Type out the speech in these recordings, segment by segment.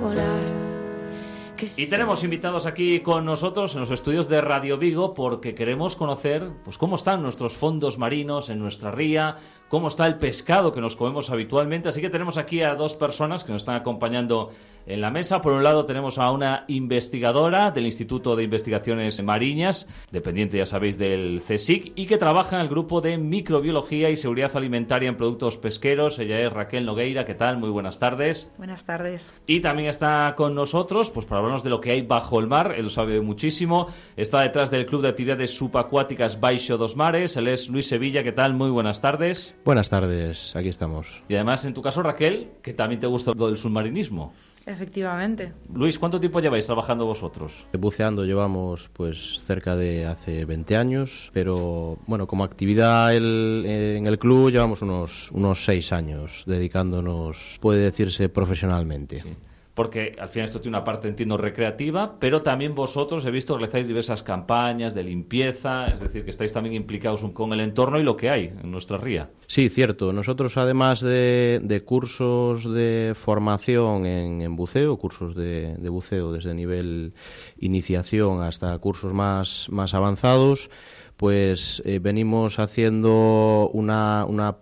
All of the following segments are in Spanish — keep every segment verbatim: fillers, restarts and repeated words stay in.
volar. Y tenemos invitados aquí con nosotros en los estudios de Radio Vigo porque queremos conocer pues cómo están nuestros fondos marinos en nuestra ría, cómo está el pescado que nos comemos habitualmente. Así que tenemos aquí a dos personas que nos están acompañando en la mesa. Por un lado tenemos a una investigadora del Instituto de Investigaciones Marinas, dependiente, ya sabéis, del CSIC, y que trabaja en el grupo de Microbiología y Seguridad Alimentaria en Productos Pesqueros. Ella es Raquel Nogueira. ¿Qué tal? Muy buenas tardes. Buenas tardes. Y también está con nosotros, pues para hablarnos de lo que hay bajo el mar. Él lo sabe muchísimo. Está detrás del Club de Actividades Subacuáticas Baixo dos Mares. Él es Luis Sevilla. ¿Qué tal? Muy buenas tardes. Buenas tardes, aquí estamos. Y además, en tu caso, Raquel, que también te gusta lo del submarinismo. Efectivamente. Luis, ¿cuánto tiempo lleváis trabajando vosotros? Buceando llevamos pues cerca de hace veinte años, pero bueno, como actividad el, en el club llevamos unos, unos seis años dedicándonos, puede decirse, profesionalmente. Sí. Porque al final esto tiene una parte, entiendo, recreativa, pero también vosotros he visto que realizáis diversas campañas de limpieza, es decir, que estáis también implicados con el entorno y lo que hay en nuestra ría. Sí, cierto. Nosotros, además de, de cursos de formación en, en buceo, cursos de, de buceo desde nivel iniciación hasta cursos más, más avanzados, pues eh, venimos haciendo una, una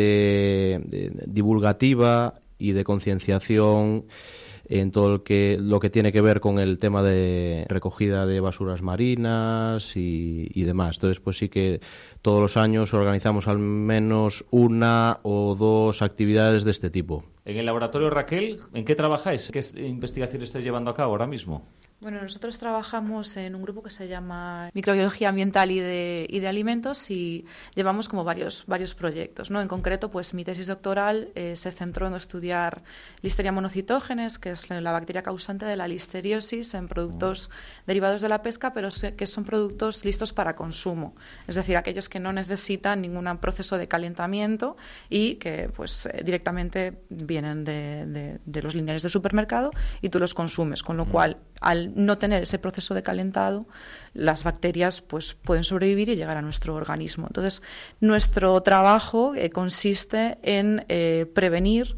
parte de, divulgativa y de concienciación en todo lo que, lo que tiene que ver con el tema de recogida de basuras marinas y, y demás. Entonces, pues sí que todos los años organizamos al menos una o dos actividades de este tipo. En el laboratorio, Raquel, ¿en qué trabajáis? ¿Qué investigación estáis llevando a cabo ahora mismo? Bueno, nosotros trabajamos en un grupo que se llama Microbiología Ambiental y de, y de Alimentos y llevamos como varios, varios proyectos, ¿no? En concreto, pues mi tesis doctoral eh, se centró en estudiar Listeria monocitógenes, que es la bacteria causante de la listeriosis en productos mm. derivados de la pesca, pero que son productos listos para consumo. Es decir, aquellos que no necesitan ningún proceso de calentamiento y que pues eh, directamente vienen de, de, de los lineales del supermercado y tú los consumes, con lo mm. cual, al no tener ese proceso de calentado, las bacterias pues pueden sobrevivir y llegar a nuestro organismo. Entonces, nuestro trabajo eh, consiste en eh, prevenir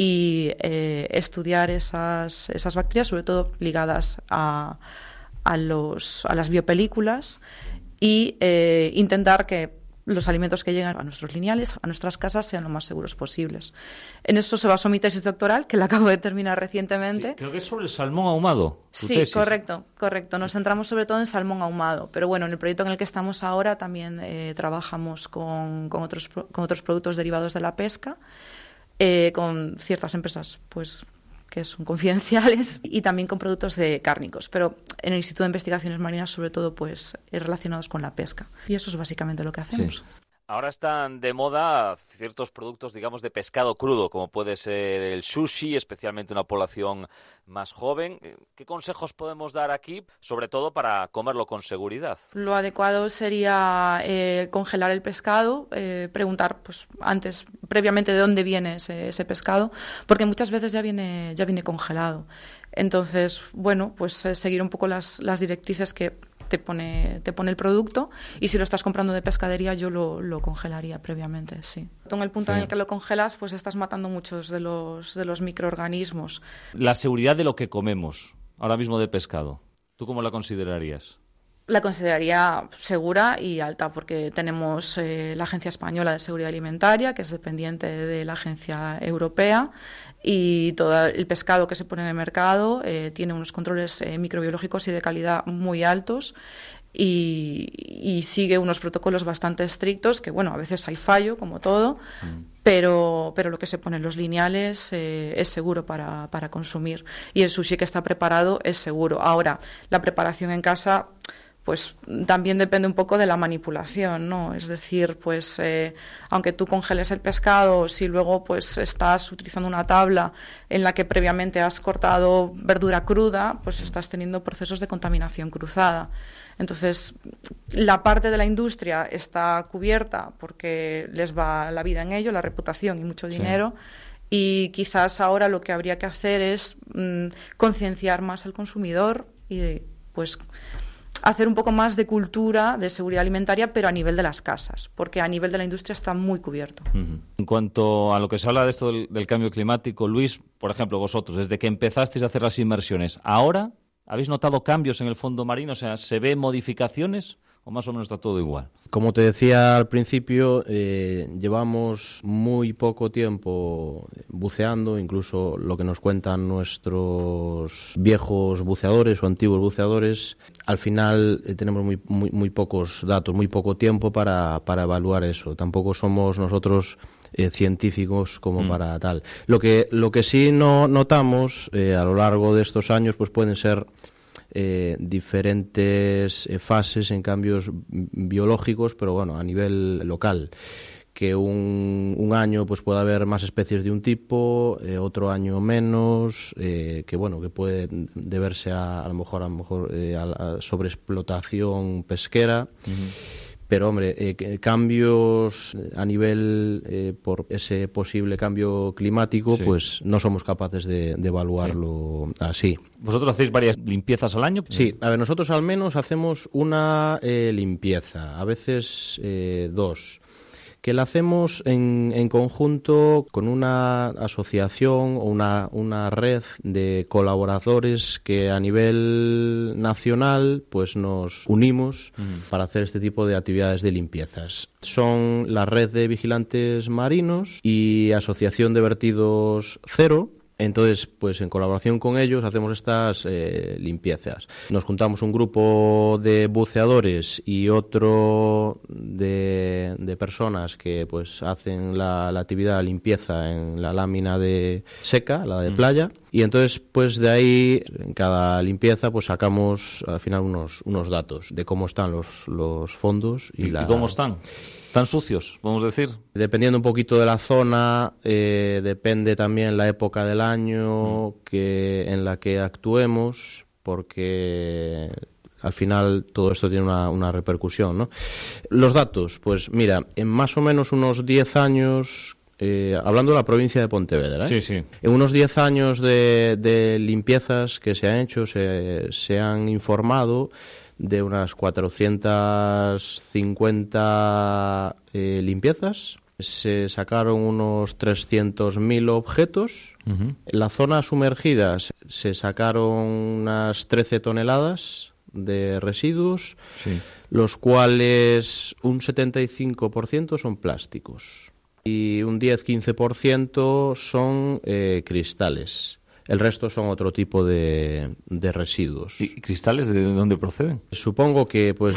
y eh, estudiar esas, esas bacterias, sobre todo ligadas a, a, los, a las biopelículas, y eh, intentar que los alimentos que llegan a nuestros lineales, a nuestras casas, sean lo más seguros posibles. En eso se basó mi tesis doctoral, que la acabo de terminar recientemente. Sí, creo que es sobre el salmón ahumado. Sí, tesis. correcto, correcto. Nos centramos sobre todo en salmón ahumado, pero bueno, en el proyecto en el que estamos ahora también eh, trabajamos con, con, otros, con otros productos derivados de la pesca, eh, con ciertas empresas, pues que son confidenciales, y también con productos de cárnicos, pero en el Instituto de Investigaciones Marinas sobre todo pues relacionados con la pesca. Y eso es básicamente lo que hacemos. Sí. Ahora están de moda ciertos productos, digamos, de pescado crudo, como puede ser el sushi, especialmente una población más joven. ¿Qué consejos podemos dar aquí, sobre todo para comerlo con seguridad? Lo adecuado sería eh, congelar el pescado, eh, preguntar pues antes, previamente, de dónde viene ese, ese pescado, porque muchas veces ya viene, ya viene congelado. Entonces, bueno, pues eh, seguir un poco las, las directrices que te pone, te pone el producto, y si lo estás comprando de pescadería yo lo, lo congelaría previamente, sí. En el punto sí. en el que lo congelas, pues estás matando muchos de los, de los microorganismos. La seguridad de lo que comemos, ahora mismo de pescado, ¿tú cómo la considerarías? La consideraría segura y alta, porque tenemos eh, la Agencia Española de Seguridad Alimentaria, que es dependiente de la Agencia Europea, y todo el pescado que se pone en el mercado eh, tiene unos controles eh, microbiológicos y de calidad muy altos, y, y sigue unos protocolos bastante estrictos, que bueno, a veces hay fallo, como todo, mm. pero, pero lo que se pone en los lineales eh, es seguro para, para consumir, y el sushi que está preparado es seguro. Ahora, la preparación en casa pues también depende un poco de la manipulación, ¿no? Es decir, pues eh, aunque tú congeles el pescado, si luego pues estás utilizando una tabla en la que previamente has cortado verdura cruda, pues estás teniendo procesos de contaminación cruzada. Entonces, la parte de la industria está cubierta porque les va la vida en ello, la reputación y mucho dinero. Sí. Y quizás ahora lo que habría que hacer es mmm, concienciar más al consumidor y pues hacer un poco más de cultura de seguridad alimentaria, pero a nivel de las casas, porque a nivel de la industria está muy cubierto. Uh-huh. En cuanto a lo que se habla de esto del, del cambio climático, Luis, por ejemplo, vosotros, desde que empezasteis a hacer las inmersiones, ¿ahora habéis notado cambios en el fondo marino? O sea, ¿se ven modificaciones o más o menos está todo igual? Como te decía al principio, eh, llevamos muy poco tiempo buceando, incluso lo que nos cuentan nuestros viejos buceadores o antiguos buceadores, al final eh, tenemos muy, muy, muy pocos datos, muy poco tiempo para, para evaluar eso. Tampoco somos nosotros eh, científicos como mm. para tal. Lo que, lo que sí no notamos eh, a lo largo de estos años pues pueden ser Eh, diferentes eh, fases en cambios biológicos, pero bueno, a nivel local. Que un, un año pues puede haber más especies de un tipo, eh, otro año menos, eh, que bueno, que puede deberse a, a lo mejor a lo mejor eh, a la sobreexplotación pesquera. Uh-huh. Pero, hombre, eh, cambios a nivel, eh, por ese posible cambio climático, sí. pues no somos capaces de, de evaluarlo sí. así. ¿Vosotros hacéis varias limpiezas al año? Sí, a ver, nosotros al menos hacemos una eh, limpieza, a veces eh, dos, que la hacemos en, en conjunto con una asociación o una, una red de colaboradores que a nivel nacional pues nos unimos uh-huh. para hacer este tipo de actividades de limpiezas. Son la Red de Vigilantes Marinos y Asociación de Vertidos Cero. Entonces, pues en colaboración con ellos hacemos estas eh, limpiezas. Nos juntamos un grupo de buceadores y otro de, de personas que pues hacen la, la actividad de limpieza en la lámina de seca, la de playa. Mm. Y entonces, pues de ahí, en cada limpieza, pues sacamos al final unos, unos datos de cómo están los, los fondos. ¿Y, ¿Y, la... ¿Y cómo están? ¿Tan sucios, vamos a decir? Dependiendo un poquito de la zona, eh, depende también la época del año mm. que en la que actuemos, porque al final todo esto tiene una, una repercusión, ¿no? Los datos, pues mira, en más o menos unos diez años... Eh, hablando de la provincia de Pontevedra, ¿eh? Sí, sí. En unos diez años de, de limpiezas que se han hecho, se, se han informado de unas cuatrocientas cincuenta eh, limpiezas. Se sacaron unos trescientos mil objetos. Uh-huh. En la zona sumergida se sacaron unas trece toneladas de residuos, sí. los cuales un setenta y cinco por ciento son plásticos y un diez a quince por ciento son eh, cristales. El resto son otro tipo de, de residuos. ¿Y cristales de dónde proceden? Supongo que pues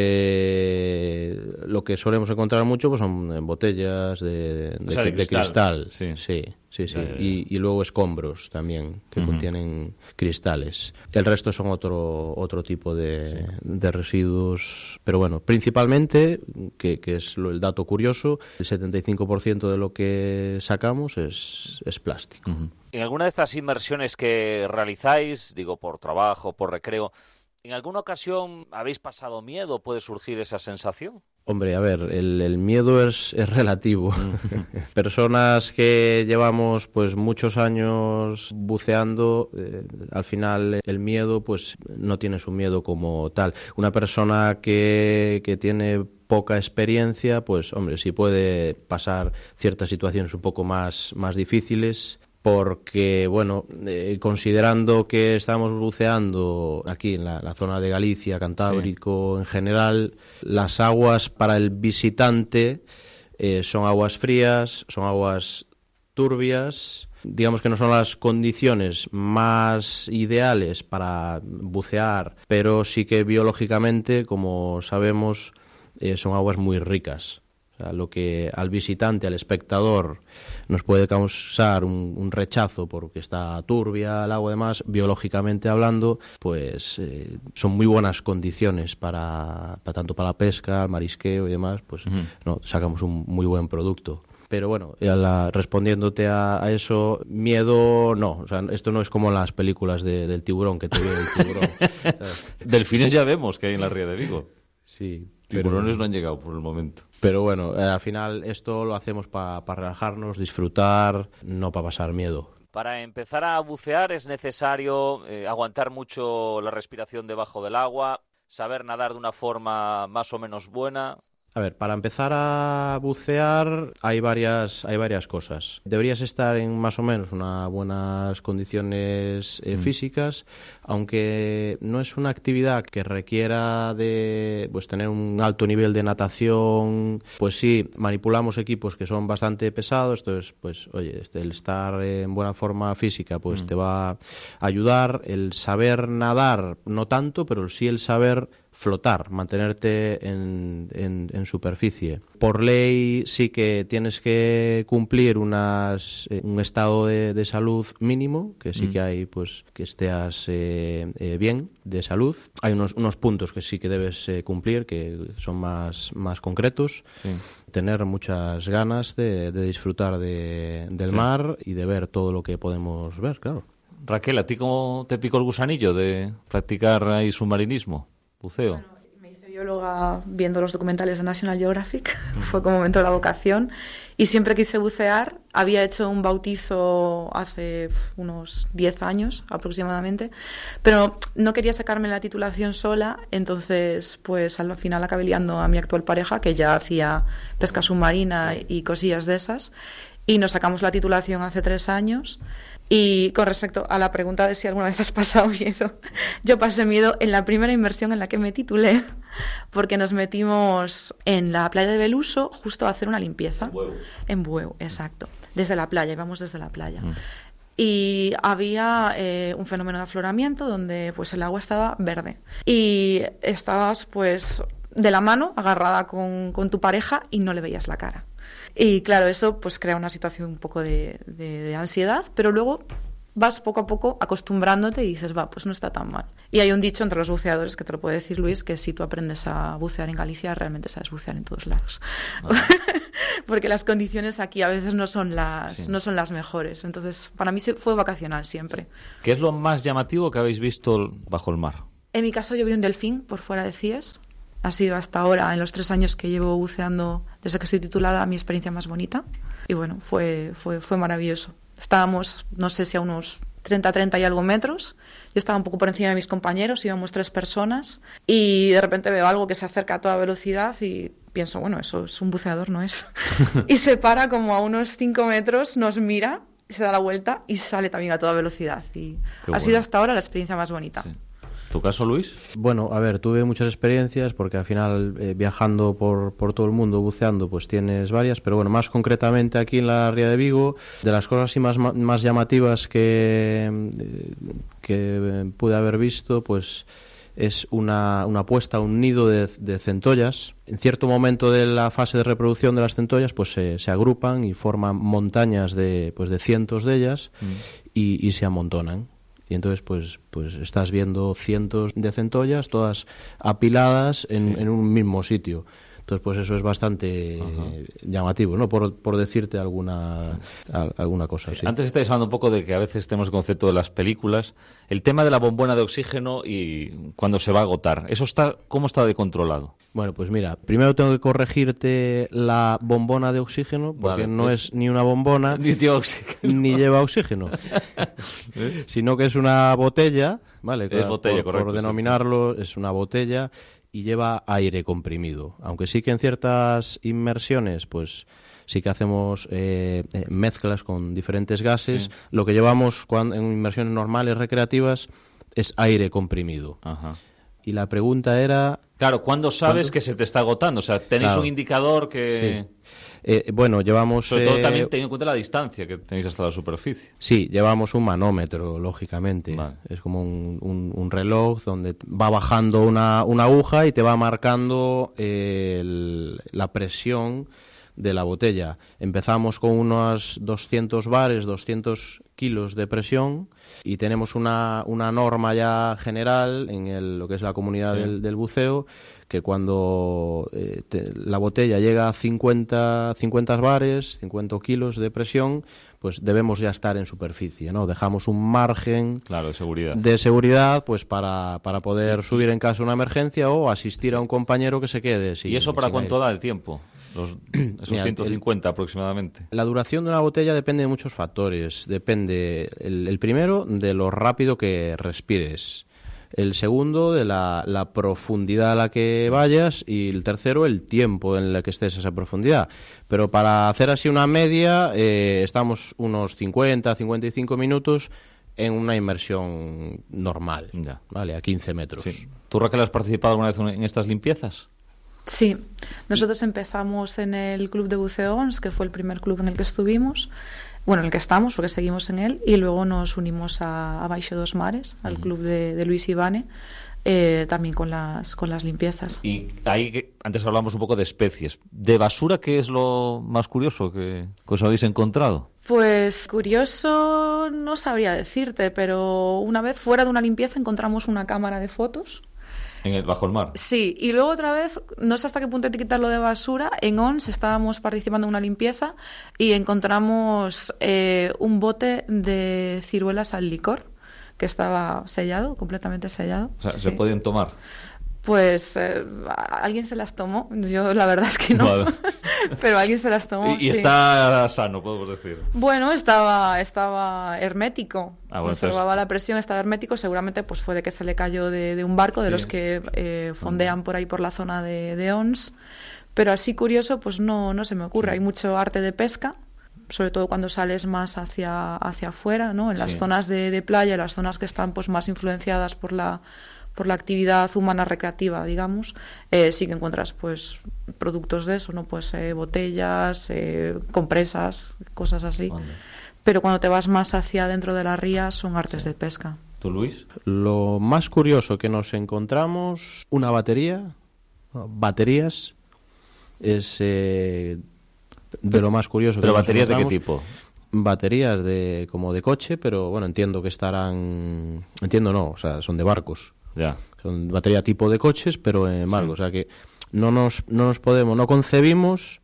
de lo que solemos encontrar mucho pues son botellas de, de, o sea, de, de cristal. cristal. Sí, sí, sí. sí. Ya, ya, ya. Y, y luego escombros también que uh-huh. contienen cristales. El resto son otro otro tipo de, sí. de residuos. Pero bueno, principalmente, que, que es lo, el dato curioso, el setenta y cinco por ciento de lo que sacamos es, es plástico. Uh-huh. En alguna de estas inmersiones que realizáis, digo por trabajo, por recreo, ¿en alguna ocasión habéis pasado miedo? ¿Puede surgir esa sensación? Hombre, a ver, el, el miedo es, es relativo. Personas que llevamos pues muchos años buceando, eh, al final el miedo pues no tienes un miedo como tal. Una persona que, que tiene poca experiencia, pues hombre, sí puede pasar ciertas situaciones un poco más, más difíciles. Porque, bueno, eh, considerando que estamos buceando aquí en la, la zona de Galicia, Cantábrico sí. en general, las aguas para el visitante eh, son aguas frías, son aguas turbias, digamos que no son las condiciones más ideales para bucear, pero sí que biológicamente, como sabemos, eh, son aguas muy ricas. O sea, lo que al visitante, al espectador, nos puede causar un, un rechazo porque está turbia el agua y demás, biológicamente hablando, pues eh, son muy buenas condiciones para, para tanto para la pesca, el marisqueo y demás, pues uh-huh. no, sacamos un muy buen producto. Pero bueno, la, respondiéndote a, a eso, miedo no. O sea, esto no es como las películas de, del tiburón, que te veo el tiburón. Delfines ya vemos que hay en la Ría de Vigo. Sí. Tiburones pero, no han llegado por el momento. Pero bueno, eh, al final esto lo hacemos para pa relajarnos, disfrutar, no para pasar miedo. Para empezar a bucear es necesario eh, aguantar mucho la respiración debajo del agua. saber nadar de una forma más o menos buena? A ver, para empezar a bucear hay varias, hay varias cosas. Deberías estar en más o menos unas buenas condiciones eh, mm. físicas, aunque no es una actividad que requiera de pues tener un alto nivel de natación. Pues sí, manipulamos equipos que son bastante pesados, entonces pues oye, este, el estar en buena forma física pues mm. te va a ayudar. El saber nadar no tanto, pero sí el saber flotar, mantenerte en, en, en superficie. Por ley sí que tienes que cumplir unas, eh, un estado de, de salud mínimo, que sí mm. que hay pues que estés eh, eh, bien de salud. Hay unos, unos puntos que sí que debes eh, cumplir, que son más, más concretos. Sí. Tener muchas ganas de, de disfrutar de, del sí. mar y de ver todo lo que podemos ver, claro. Raquel, ¿a ti cómo te picó el gusanillo de practicar ahí submarinismo? Buceo. Bueno, me hice bióloga viendo los documentales de National Geographic, fue como momento de la vocación, y siempre quise bucear. Había hecho un bautizo hace unos diez años aproximadamente, pero no quería sacarme la titulación sola, entonces pues al final acabé liando a mi actual pareja, que ya hacía pesca submarina y cosillas de esas, y nos sacamos la titulación hace tres años. Y con respecto a la pregunta de si alguna vez has pasado miedo, yo pasé miedo en la primera inmersión en la que me titulé, porque nos metimos en la playa de Beluso justo a hacer una limpieza. Bueu. En Bueu, exacto. Desde la playa, íbamos desde la playa. Mm. Y había eh, un fenómeno de afloramiento donde pues el agua estaba verde. Y estabas pues de la mano, agarrada con, con tu pareja y no le veías la cara. Y claro, eso pues crea una situación un poco de, de, de ansiedad, pero luego vas poco a poco acostumbrándote y dices, va, pues no está tan mal. Y hay un dicho entre los buceadores que te lo puede decir Luis, que si tú aprendes a bucear en Galicia, realmente sabes bucear en todos lados. Vale. Porque las condiciones aquí a veces no son las, sí. no son las mejores. Entonces, para mí fue vacacional siempre. ¿Qué es lo más llamativo que habéis visto bajo el mar? En mi caso yo vi un delfín por fuera de Cies. Ha sido hasta ahora, en los tres años que llevo buceando desde que estoy titulada, mi experiencia más bonita. Y bueno, fue, fue, fue maravilloso. Estábamos, no sé si a unos treinta, treinta y algo metros. Yo estaba un poco por encima de mis compañeros, íbamos tres personas. Y de repente veo algo que se acerca a toda velocidad y pienso, bueno, eso es un buceador, ¿no es? Y se para como a unos cinco metros, nos mira, se da la vuelta y sale también a toda velocidad. Y Qué ha bueno. sido hasta ahora la experiencia más bonita. Sí. ¿Tu caso, Luis? Bueno, a ver, tuve muchas experiencias porque al final eh, viajando por, por todo el mundo, buceando, pues tienes varias, pero bueno, más concretamente aquí en la Ría de Vigo, de las cosas así más, más llamativas que, que pude haber visto, pues es una, una puesta, un nido de, de centollas. En cierto momento de la fase de reproducción de las centollas, pues se, se agrupan y forman montañas de, pues de cientos de ellas mm. y, y se amontonan. Y entonces pues pues estás viendo cientos de centollas todas apiladas en, sí. en un mismo sitio. Entonces pues eso es bastante eh, llamativo, ¿no? Por, por decirte alguna a, alguna cosa sí, así. Antes estáis hablando un poco de que a veces tenemos el concepto de las películas, el tema de la bombona de oxígeno y cuando se va a agotar. ¿Eso está cómo está de controlado? Bueno, pues mira, primero tengo que corregirte la bombona de oxígeno, porque vale, no es... es ni una bombona ni, oxígeno. ni lleva oxígeno, ¿Eh? sino que es una botella, ¿vale? Es botella, por, correcto. Por denominarlo, sí. es una botella y lleva aire comprimido. Aunque sí que en ciertas inmersiones, pues sí que hacemos eh, eh, mezclas con diferentes gases. Sí. Lo que llevamos cuando, en inmersiones normales, recreativas, es aire comprimido. Ajá. Y la pregunta era... Claro, ¿cuándo sabes ¿cuándo? que se te está agotando? O sea, ¿tenéis claro. un indicador que...? Sí. Eh, bueno, llevamos... Sobre todo eh, también teniendo en cuenta la distancia que tenéis hasta la superficie. Sí, llevamos un manómetro, lógicamente. Vale. Es como un, un, un reloj donde va bajando una, una aguja y te va marcando eh, el, la presión de la botella. Empezamos con unos doscientos bares, doscientos kilos de presión y tenemos una, una norma ya general en el, lo que es la comunidad sí. del, del buceo, que cuando eh, te, la botella llega a cincuenta, cincuenta bares, cincuenta kilos de presión, pues debemos ya estar en superficie, ¿no? Dejamos un margen claro, de seguridad, de seguridad pues para, para poder subir en caso de una emergencia o asistir sí. a un compañero que se quede sin, ¿Y eso para cuánto aire. da el tiempo? Los, esos Mira, ciento cincuenta el, aproximadamente. La duración de una botella depende de muchos factores. Depende, el, el primero, de lo rápido que respires. El segundo, de la, la profundidad a la que vayas, y el tercero, el tiempo en el que estés a esa profundidad. Pero para hacer así una media, eh, estamos unos cincuenta, cincuenta y cinco minutos en una inmersión normal, ya. ¿Vale? A quince metros. Sí. ¿Tú, Raquel, has participado alguna vez en estas limpiezas? Sí, nosotros empezamos en el Club de Buceo ONS, que fue el primer club en el que estuvimos, bueno, en el que estamos, porque seguimos en él, y luego nos unimos a, a Baixo dos Mares, al club de, de Luis Ivane, eh, también con las, con las limpiezas. Y ahí, antes hablamos un poco de especies. ¿De basura qué es lo más curioso que, que os habéis encontrado? Pues curioso no sabría decirte, pero una vez fuera de una limpieza encontramos una cámara de fotos. ¿En el, bajo el mar? Sí, y luego otra vez, no sé hasta qué punto etiquetarlo de basura, en ONS estábamos participando en una limpieza y encontramos eh, un bote de ciruelas al licor que estaba sellado, completamente sellado. O sea, sí. ¿Se podían tomar? Pues eh, alguien se las tomó, yo la verdad es que no, vale. Pero alguien se las tomó. Y, y sí. Está sano, podemos decir. Bueno, estaba estaba hermético, ah, bueno, conservaba entonces... la presión, estaba hermético, seguramente pues fue de que se le cayó de, de un barco, de sí. los que eh, fondean por ahí por la zona de, de ONS, pero así curioso pues no, no se me ocurre, hay mucho arte de pesca, sobre todo cuando sales más hacia, hacia afuera, ¿no? En las sí. zonas de, de playa, las zonas que están pues más influenciadas por la por la actividad humana recreativa, digamos, eh, sí que encuentras pues productos de eso, ¿no? Pues eh, botellas, eh, compresas, cosas así. ¿Dónde? Pero cuando te vas más hacia dentro de la ría son artes sí. de pesca. ¿Tú, Luis? Lo más curioso que nos encontramos, una batería, baterías, es eh, de lo más curioso. ¿Pero que baterías de qué tipo? Baterías de como de coche, pero bueno, entiendo que estarán... Entiendo no, o sea, son de barcos. Ya. Son batería tipo de coches, pero en barco. Sí. O sea que no nos, no nos podemos, no concebimos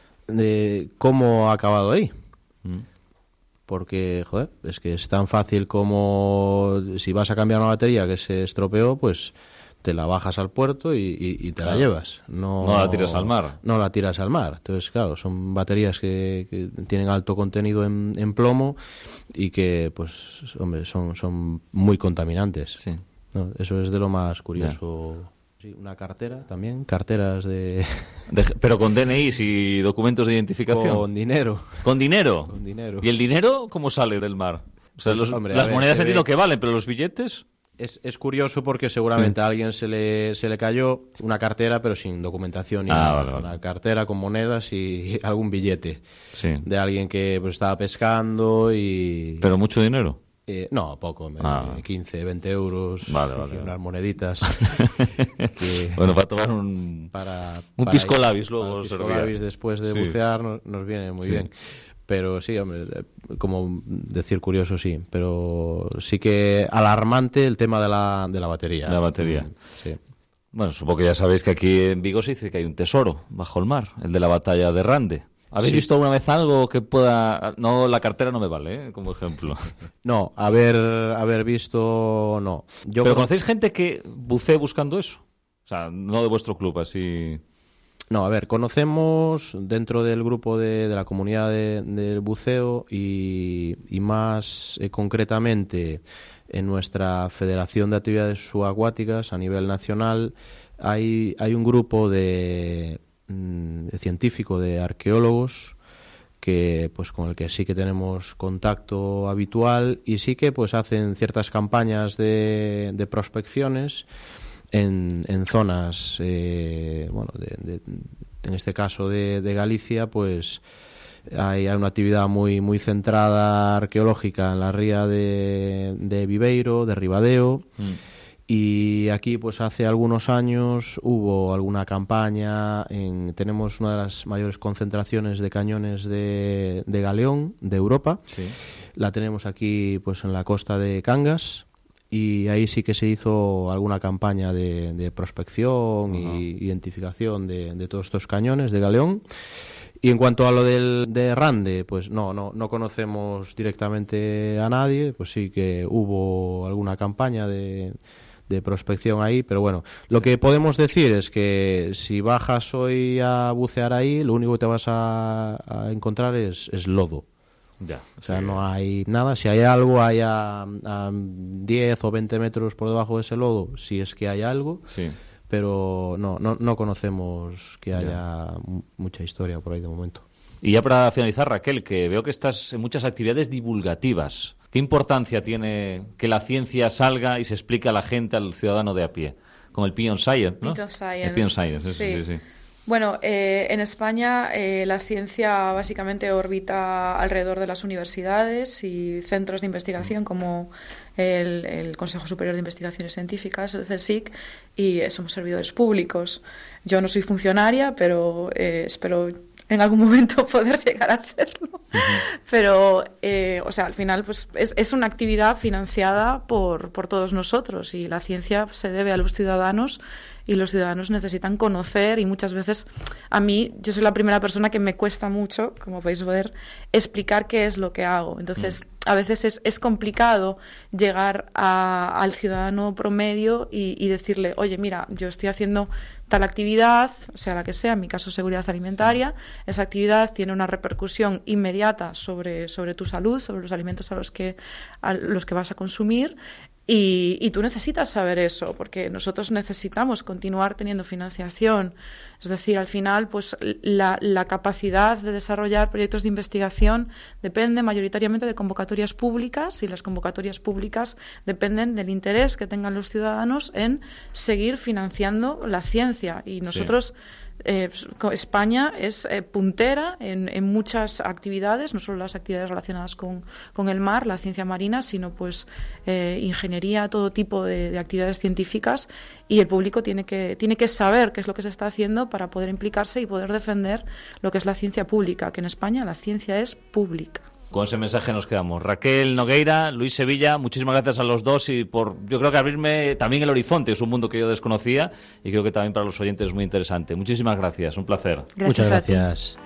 de cómo ha acabado ahí. Mm. Porque, joder, es que es tan fácil como si vas a cambiar una batería que se estropeó, pues te la bajas al puerto y, y, y te claro. la llevas. No, no la tiras al mar. No la tiras al mar. Entonces, claro, son baterías que, que tienen alto contenido en, en plomo y que, pues, hombre, son, son muy contaminantes. Sí. No, eso es de lo más curioso. Sí, una cartera también, carteras de... de... Pero con D N Is y documentos de identificación. Con dinero. ¿Con dinero? Con dinero. ¿Y el dinero cómo sale del mar? O sea, pues, los, hombre, las ver, monedas entiendo ve... que valen, pero los billetes... Es, es curioso porque seguramente a alguien se le, se le cayó una cartera pero sin documentación. Ni ah, nada. Vale, vale. Una cartera con monedas y algún billete. Sí. De alguien que pues, estaba pescando y... ¿Pero mucho dinero? Eh, no, poco, ah. quince, veinte euros, vale, vale, unas vale. moneditas. que bueno, para tomar un, para, un para pisco labis luego. Un pisco labis después de sí. bucear nos, nos viene muy sí. bien. Pero sí, hombre, como decir curioso, sí. Pero sí que alarmante el tema de la, de la batería. De la batería. Mm, sí. Bueno, supongo que ya sabéis que aquí en Vigo se dice que hay un tesoro bajo el mar, el de la batalla de Rande. ¿Habéis sí. visto alguna vez algo que pueda...? No, la cartera no me vale, ¿eh? Como ejemplo. No, haber, haber visto, no. Yo ¿Pero conocéis gente que bucee buscando eso? O sea, no de vuestro club, así... No, a ver, conocemos dentro del grupo de, de la comunidad de, del buceo y, y más eh, concretamente en nuestra Federación de Actividades Subacuáticas a nivel nacional hay, hay un grupo de... de científico, de arqueólogos que pues con el que sí que tenemos contacto habitual y sí que pues hacen ciertas campañas de, de prospecciones en, en zonas eh, bueno de, de, en este caso de, de Galicia pues hay, hay una actividad muy muy centrada arqueológica en la ría de, de Viveiro, de Ribadeo. mm. Y aquí, pues hace algunos años hubo alguna campaña, en, tenemos una de las mayores concentraciones de cañones de, de galeón de Europa. Sí. La tenemos aquí, pues en la costa de Cangas, y ahí sí que se hizo alguna campaña de, de prospección uh-huh. y identificación de, de todos estos cañones de galeón. Y en cuanto a lo del, de Rande, pues no, no, no conocemos directamente a nadie, pues sí que hubo alguna campaña de... de prospección ahí, pero bueno, lo sí. que podemos decir es que si bajas hoy a bucear ahí, lo único que te vas a, a encontrar es, es lodo. Ya, o sea, sí. no hay nada. Si hay algo, hay a, a diez o veinte metros por debajo de ese lodo, si es que hay algo. Sí. Pero no, no, no conocemos que haya yeah. mucha historia por ahí de momento. Y ya para finalizar, Raquel, que veo que estás en muchas actividades divulgativas. ¿Qué importancia tiene que la ciencia salga y se explique a la gente, al ciudadano de a pie? Con el Pion Science, ¿no? Pion Science. El Pion Science, sí. sí, sí. sí. Bueno, eh, en España eh, la ciencia básicamente orbita alrededor de las universidades y centros de investigación como el, el Consejo Superior de Investigaciones Científicas, el CSIC, y eh, somos servidores públicos. Yo no soy funcionaria, pero eh, espero en algún momento poder llegar a serlo. Uh-huh. Pero, eh, o sea, al final pues es, es una actividad financiada por, por todos nosotros y la ciencia se debe a los ciudadanos y los ciudadanos necesitan conocer y muchas veces a mí, yo soy la primera persona que me cuesta mucho, como podéis ver, explicar qué es lo que hago. Entonces, mm. a veces es, es complicado llegar a, al ciudadano promedio y, y decirle, oye, mira, yo estoy haciendo tal actividad, sea la que sea, en mi caso seguridad alimentaria, esa actividad tiene una repercusión inmediata sobre, sobre tu salud, sobre los alimentos a los que, a los que vas a consumir. Y, y tú necesitas saber eso, porque nosotros necesitamos continuar teniendo financiación. Es decir, al final, pues la, la capacidad de desarrollar proyectos de investigación depende mayoritariamente de convocatorias públicas y las convocatorias públicas dependen del interés que tengan los ciudadanos en seguir financiando la ciencia. Y nosotros... Sí. Eh, España es eh, puntera en, en muchas actividades, no solo las actividades relacionadas con, con el mar, la ciencia marina, sino pues eh, ingeniería, todo tipo de, de actividades científicas, y el público tiene que, tiene que saber qué es lo que se está haciendo para poder implicarse y poder defender lo que es la ciencia pública, que en España la ciencia es pública. Con ese mensaje nos quedamos. Raquel Nogueira, Luis Sevilla, muchísimas gracias a los dos y por, yo creo que abrirme también el horizonte, es un mundo que yo desconocía y creo que también para los oyentes es muy interesante. Muchísimas gracias, un placer. Gracias. Muchas gracias.